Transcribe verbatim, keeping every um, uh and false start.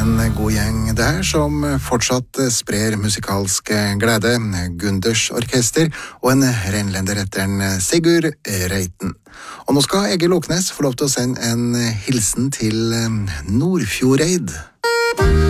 en god gjeng der som fortsatt sprer musikalsk glede, Gunders orkester og en renlender etter en Sigurd Reiten. Og nå skal Egil Loknes få lov til å sende en hilsen til Nordfjordeid.